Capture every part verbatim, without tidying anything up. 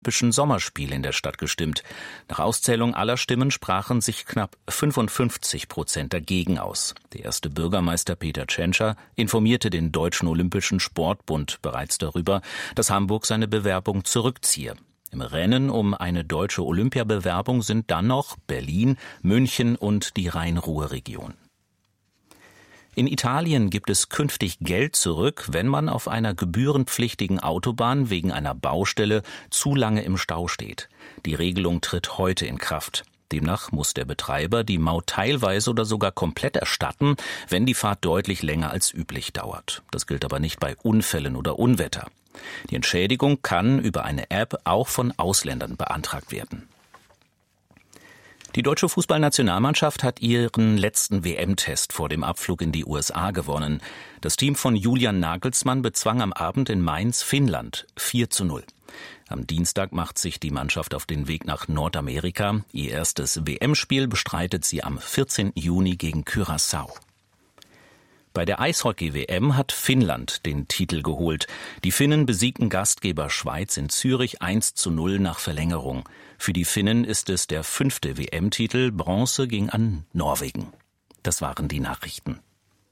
Olympischen Sommerspiele in der Stadt gestimmt. Nach Auszählung aller Stimmen sprachen sich knapp fünfundfünfzig Prozent dagegen aus. Der erste Bürgermeister Peter Tschentscher informierte den Deutschen Olympischen Sportbund bereits darüber, dass Hamburg seine Bewerbung zurückziehe. Im Rennen um eine deutsche Olympiabewerbung sind dann noch Berlin, München und die Rhein-Ruhr-Region. In Italien gibt es künftig Geld zurück, wenn man auf einer gebührenpflichtigen Autobahn wegen einer Baustelle zu lange im Stau steht. Die Regelung tritt heute in Kraft. Demnach muss der Betreiber die Maut teilweise oder sogar komplett erstatten, wenn die Fahrt deutlich länger als üblich dauert. Das gilt aber nicht bei Unfällen oder Unwetter. Die Entschädigung kann über eine App auch von Ausländern beantragt werden. Die deutsche Fußballnationalmannschaft hat ihren letzten W M-Test vor dem Abflug in die U S A gewonnen. Das Team von Julian Nagelsmann bezwang am Abend in Mainz Finnland vier zu null. Am Dienstag macht sich die Mannschaft auf den Weg nach Nordamerika. Ihr erstes W M-Spiel bestreitet sie am vierzehnten Juni gegen Curaçao. Bei der Eishockey-W M hat Finnland den Titel geholt. Die Finnen besiegten Gastgeber Schweiz in Zürich eins zu null nach Verlängerung. Für die Finnen ist es der fünfte W M-Titel. Bronze ging an Norwegen. Das waren die Nachrichten.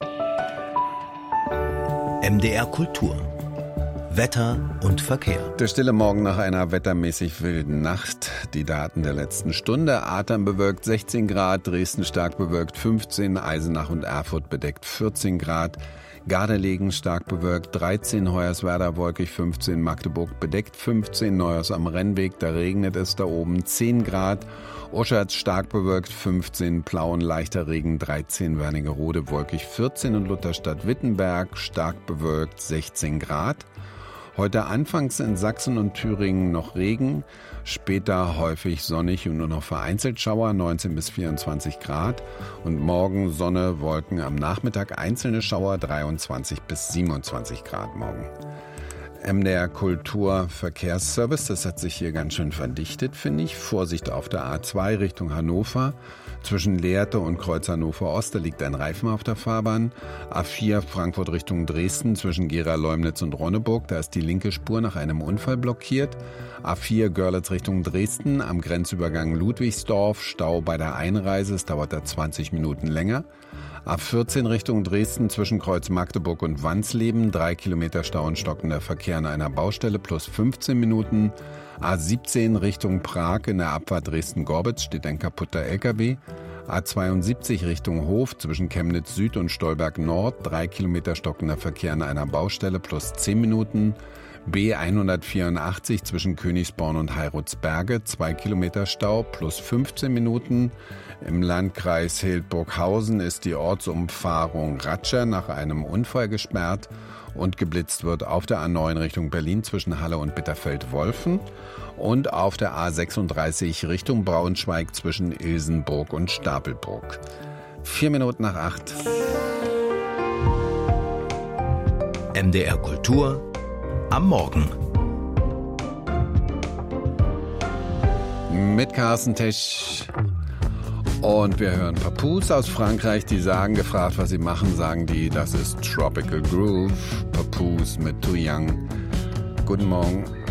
M D R Kultur. Wetter und Verkehr. Der stille Morgen nach einer wettermäßig wilden Nacht. Die Daten der letzten Stunde. Adern bewölkt sechzehn Grad, Dresden stark bewölkt fünfzehn, Eisenach und Erfurt bedeckt vierzehn Grad, Gardelegen stark bewölkt dreizehn, Hoyerswerda wolkig fünfzehn, Magdeburg bedeckt fünfzehn, Neuhaus am Rennweg, da regnet es da oben zehn Grad, Oschatz stark bewölkt fünfzehn, Plauen leichter Regen dreizehn, Wernigerode wolkig vierzehn und Lutherstadt-Wittenberg stark bewölkt sechzehn Grad. Heute anfangs in Sachsen und Thüringen noch Regen, später häufig sonnig und nur noch vereinzelt Schauer, neunzehn bis vierundzwanzig Grad. Und morgen Sonne, Wolken, am Nachmittag einzelne Schauer, dreiundzwanzig bis siebenundzwanzig Grad morgen. M D R Kultur Verkehrsservice, das hat sich hier ganz schön verdichtet, finde ich. Vorsicht auf der A zwei Richtung Hannover. Zwischen Lehrte und Kreuz Hannover Ost, da liegt ein Reifen auf der Fahrbahn. A vier Frankfurt Richtung Dresden zwischen Gera-Leumnitz und Ronneburg, da ist die linke Spur nach einem Unfall blockiert. A vier Görlitz Richtung Dresden am Grenzübergang Ludwigsdorf, Stau bei der Einreise, es dauert da zwanzig Minuten länger. A vierzehn Richtung Dresden zwischen Kreuz Magdeburg und Wansleben, drei Kilometer Stau und stockender Verkehr an einer Baustelle plus fünfzehn Minuten. A siebzehn Richtung Prag in der Abfahrt Dresden-Gorbitz steht ein kaputter L K W. A zweiundsiebzig Richtung Hof zwischen Chemnitz Süd und Stolberg Nord, drei Kilometer stockender Verkehr an einer Baustelle plus zehn Minuten. B hundertvierundachtzig zwischen Königsborn und Heirutsberge, zwei Kilometer Stau plus fünfzehn Minuten. Im Landkreis Hildburghausen ist die Ortsumfahrung Ratscher nach einem Unfall gesperrt und geblitzt wird auf der A neun Richtung Berlin zwischen Halle und Bitterfeld-Wolfen und auf der A sechsunddreißig Richtung Braunschweig zwischen Ilsenburg und Stapelburg. Vier Minuten nach acht. M D R Kultur am Morgen. Mit Carsten Tesch. Und wir hören Papoose aus Frankreich, die sagen, gefragt, was sie machen, sagen die, das ist Tropical Groove. Papoose mit Too Young. Guten Morgen.